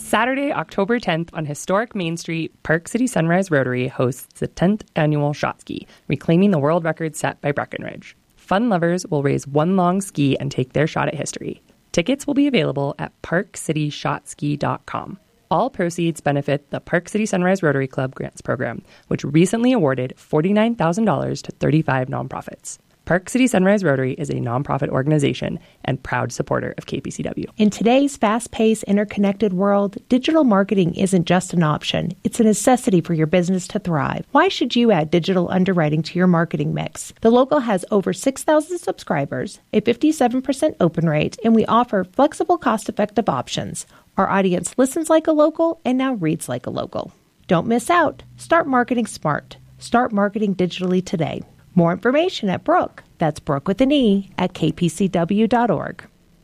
Saturday, October 10th on historic Main Street, Park City Sunrise Rotary hosts the 10th annual Shot Ski, reclaiming the world record set by Breckenridge. Fun lovers will raise one long ski and take their shot at history. Tickets will be available at parkcityshotski.com. All proceeds benefit the Park City Sunrise Rotary Club Grants Program, which recently awarded $49,000 to 35 nonprofits. Park City Sunrise Rotary is a nonprofit organization and proud supporter of KPCW. In today's fast-paced, interconnected world, digital marketing isn't just an option. It's a necessity for your business to thrive. Why should you add digital underwriting to your marketing mix? The Local has over 6,000 subscribers, a 57% open rate, and we offer flexible, cost-effective options. Our audience listens like a local and now reads like a local. Don't miss out. Start marketing smart. Start marketing digitally today. More information at Brooke, that's Brooke with an E, at kpcw.org.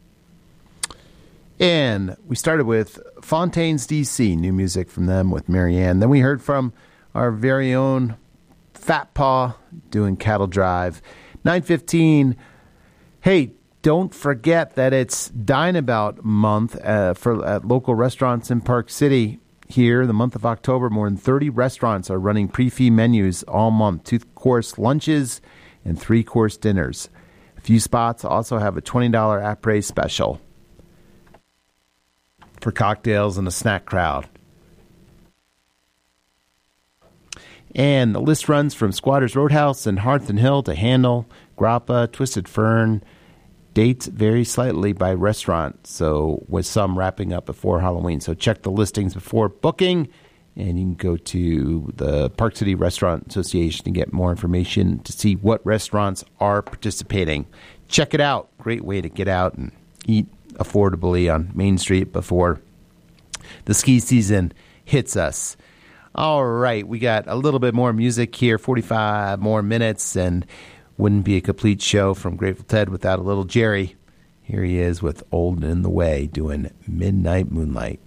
And we started with Fontaines DC, new music from them with Marianne. Then we heard from our very own Fat Paw doing Cattle Drive. 9:15. Hey, don't forget that it's Dine About month at local restaurants in Park City. Here, the month of October, more than 30 restaurants are running pre-fee menus all month. 2-course lunches and 3-course dinners. A few spots also have a $20 après special for cocktails and a snack crowd. And the list runs from Squatters Roadhouse and Hearth and Hill to Handle, Grappa, Twisted Fern. Dates vary slightly by restaurant, so with some wrapping up before Halloween. So check the listings before booking, and you can go to the Park City Restaurant Association to get more information to see what restaurants are participating. Check it out. Great way to get out and eat affordably on Main Street before the ski season hits us. All right, we got a little bit more music here, 45 more minutes, and wouldn't be a complete show from Grateful Ted without a little Jerry. Here he is with Old and in the Way doing Midnight Moonlight.